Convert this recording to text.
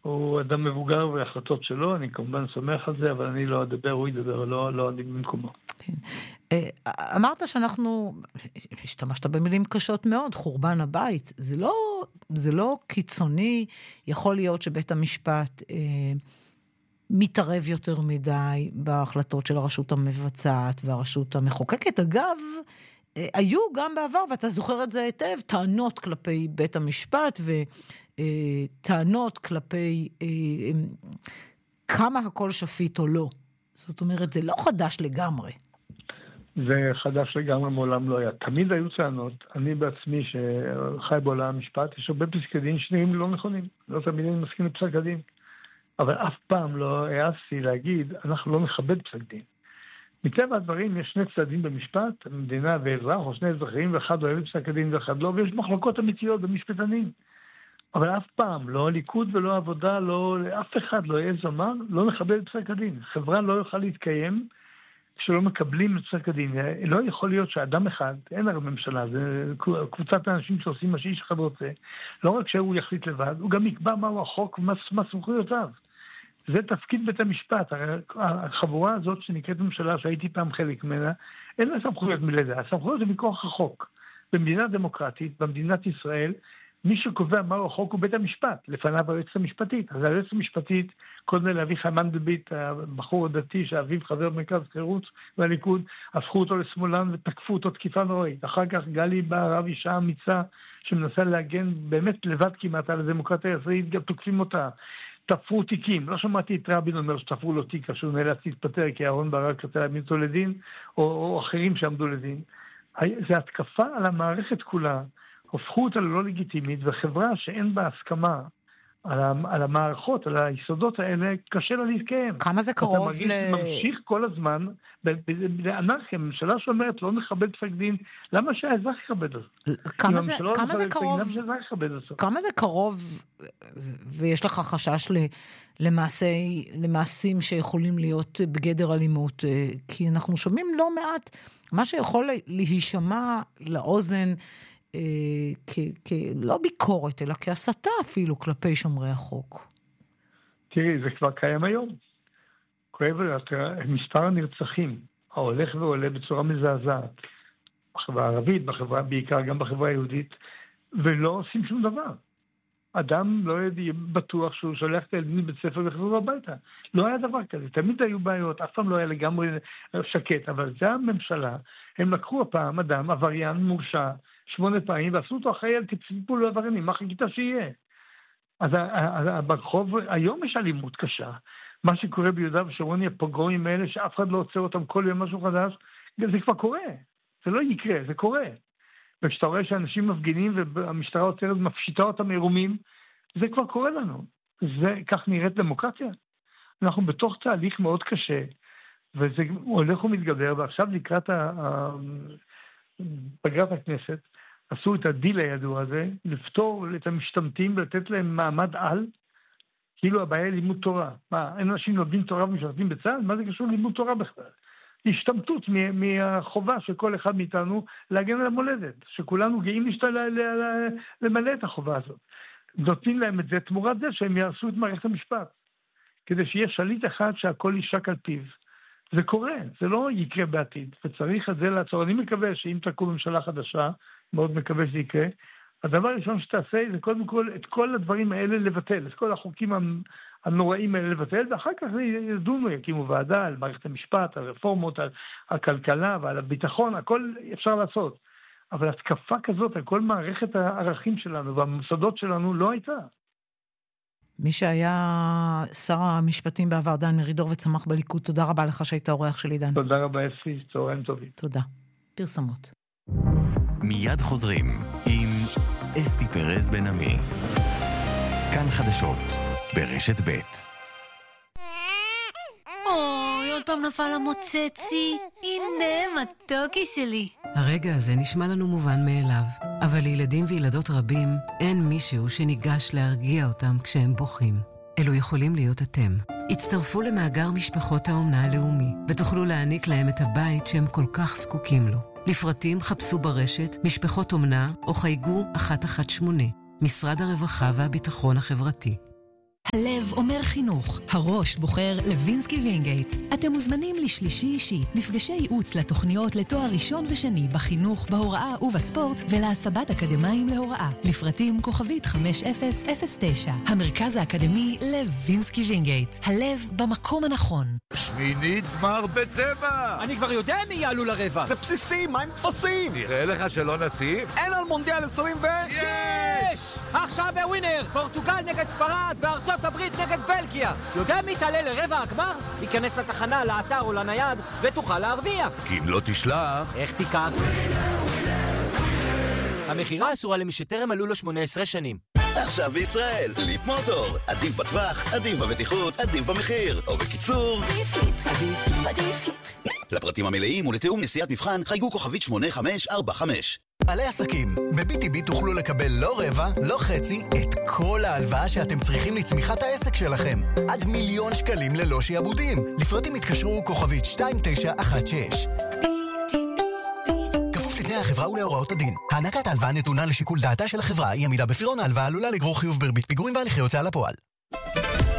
הוא אדם מבוגר והחלטות שלו, אני כמובן סומך על זה, אבל אני לא אדבר, הוא ידבר, לא אני במקומו. כן. אמרת שאנחנו, השתמשת במילים קשות מאוד, חורבן הבית, זה לא קיצוני, יכול להיות שבית המשפט מתערב יותר מדי בהחלטות של הרשות המבצעת והרשות המחוקקת. אגב, היו גם בעבר, ואתה זוכר את זה היטב, טענות כלפי בית המשפט וטענות כלפי כמה הכל שפיט או לא. זאת אומרת, זה לא חדש לגמרי. זה חדש לגמרי, מעולם לא היה. תמיד היו טענות. אני בעצמי שחי בעולם המשפט, יש הרבה פסקי דין שנראים לא נכונים. לא תמיד אני מסכים לפסק הדין. אבל אף פעם לא העזתי להגיד, אנחנו לא נכבד פסק דין. מטבע הדברים יש שני צדדים במשפט, המדינה ואזרח, או שני אזרחים, ואחד אוהב פסק הדין ואחד לא, ויש מחלוקות אמיתיות במשפטנים. אבל אף פעם, לא הליכוד ולא עבודה, אף אחד לא יעז לומר, לא נכבד פסק הדין. חברה לא יוכל להתקיים כשלא מקבלים את פסק הדין. לא יכול להיות שאדם אחד, אין הרי ממשלה, זה קבוצת האנשים שעושים מה שאיש אחד רוצה, לא רק שהוא יחליט לבד, הוא גם יקבע מהו החוק ומה סמכויותיו. זה תפקיד בית המשפט. החבורה הזאת שנקראת ממשלה, שהייתי פעם חלק ממנה, אין לה סמכויות מלידה. הסמכויות זה מכוח החוק. במדינה דמוקרטית, במדינת ישראל, מי שקובע מהו החוק הוא בית המשפט, לפניו היועצת המשפטית. אז היועצת המשפטית, קודם לאביחי מנדלבליט, הבחור הדתי שאביו חבר במרכז חירות והליכוד, הפכו אותו לשמאלן ותקפו אותו תקיפה נוראית. אחר כך גלי בהרב, אישה אמיצה שמנסה להגן באמת לבד כמעט על הדמוקרטיה הישראלית, גם תוקפים אותה. תפרו תיקים. לא שמעתי את רבין אומר שתפרו לו תיק, שהוא נאלץ להתפטר כי אהרון ברק רצה להעמיד אותו לדין, או אחרים שעמדו לדין. זה התקפה על המערכת כולה. הופכו אותה ללא לגיטימית, וחברה שאין בה הסכמה על המערכות, על היסודות האלה, קשה לה להתקיים. כמה זה קרוב אתה מרגיש ממשיך כל הזמן, לאנרכיה, ממשלה שאומרת לא נכבד פסק דין, למה שהאזרח יכבד אותו? כמה זה קרוב, ויש לך חשש למעשים שיכולים להיות בגדר אלימות, כי אנחנו שומעים לא מעט, מה שיכול להישמע לאוזן, לא ביקורת, אלא כהסתה אפילו כלפי שומרי החוק. תראי, זה כבר קיים היום. כואב מספר הנרצחים, ההולך ועולה בצורה מזעזעת, בחברה הערבית, בעיקר גם בחברה היהודית, ולא עושים שום דבר. אדם לא בטוח שהוא שולח את הילדים לבית ספר וחזור הביתה. לא היה דבר כזה. תמיד היו בעיות, אף פעם לא היה לגמרי שקט, אבל זה הממשלה. הם לקחו הפעם אדם, עבריין מורשע, 8 פעמים, ועשו אותו אחרי על טיפול לעבריינים. מה חיכית שיהיה? אז ברחוב, היום יש אלימות קשה. מה שקורה ביהודה ושומרון, הפוגרומים האלה, שאף אחד לא עוצר אותם כל יום משהו חדש, זה כבר קורה. זה לא יקרה, זה קורה. וכשאתה רואה שאנשים מפגינים והמשטרה עוצרת מפשיטה אותם מרומים, זה כבר קורה לנו. כך נראית דמוקרטיה. אנחנו בתוך תהליך מאוד קשה, וזה הולך ומתגבר, ועכשיו לקראת פגרת הכנסת, עשו את הדיל הידוע הזה, לפתור את המשתמטים ולתת להם מעמד על, כאילו הבעיה היא לימוד תורה. מה, אין אנשים לומדים תורה ומשרתים בצה"ל? מה זה קשור לימוד תורה בכלל? השתמטות מהחובה של כל אחד מאיתנו להגן על המולדת, שכולנו גאים למלא את החובה הזאת. נותנים להם את זה תמורת זה שהם יעשו את מערכת המשפט, כדי שיהיה שליט אחד שהכל יישק על פיו. זה קורה, זה לא יקרה בעתיד, וצריך את זה לעצור. אני מקווה שאם תקום ממשלה חדשה, מאוד מקווה שזה יקרה, הדבר הראשון שתעשה זה קודם כל את כל הדברים האלה לבטל, את כל החוקים הנוראים האלה לבטל, ואחר כך ידונו, יקימו ועדה על מערכת המשפט, על רפורמות, על הכלכלה ועל הביטחון, הכל אפשר לעשות. אבל התקפה כזאת על כל מערכת הערכים שלנו והמוסדות שלנו לא הייתה. מי שהיה שר המשפטים בעבר, דן מרידור, וצמח בליכוד, תודה רבה לך שהיית האורח שלי, דן. תודה רבה, אפי, צהריים טובים. תודה. פרסמות. מיד חוזרים עם אסתי פרז בן עמי. כאן חדשות ברשת ב'. אוי, עוד פעם נפל המוצצי. הנה, מתוקי שלי. הרגע הזה נשמע לנו מובן מאליו, אבל לילדים וילדות רבים אין מישהו שניגש להרגיע אותם כשהם בוכים. אלו יכולים להיות אתם. הצטרפו למאגר משפחות האומנה הלאומי, ותוכלו להעניק להם את הבית שהם כל כך זקוקים לו. לפרטים חפשו ברשת משפחות אומנה או חייגו 118, משרד הרווחה והביטחון החברתי. הלב אומר חינוך, הראש בוחר לוינסקי וינגייט. אתם מוזמנים לשלישי אישי, מפגשי ייעוץ לתוכניות לתואר ראשון ושני בחינוך, בהוראה ובספורט, ולהסבת אקדמיים להוראה. לפרטים כוכבית 5009. המרכז האקדמי לוינסקי וינגייט. הלב במקום הנכון. שמינית גמר בצבע! אני כבר יודע מי יעלו לרבע. זה בסיסי, מה עם תפסים? נראה לך שלא נשים? אין על מונדיאל 20 יש! עכשיו בווינר, פורטוגל נגד ספרד וארצות הברית נגד בלגיה. יודע מי תעלה לרבע הגמר? ייכנס לתחנה, לאתר או לנייד ותוכל להרוויח. כי אם לא תשלח... איך תיקח? המחירה אסורה למי שטרם מלאו לו 18 שנים. עכשיו בישראל, ליפ מוטור. עדיף בטווח, עדיף בבטיחות, עדיף במחיר. או בקיצור... עדיף. לפרטים המלאים ולתיאום נסיעת מבחן, חייגו כוכבית 8545. בעלי עסקים, ב-BTB תוכלו לקבל לא רבע, לא חצי, את כל ההלוואה שאתם צריכים לצמיחת העסק שלכם. עד 1,000,000 שקלים ללא שיעבודים. לפרטים התקשרו כוכבית 2916. כפוף לתנאי החברה ולהוראות הדין. הענקת ההלוואה נתונה לשיקול דעתה של החברה, היא עמידה בפירעון ההלוואה עלולה לגרור חיוב בריבית פיגורים והליכי הוצאה לפועל.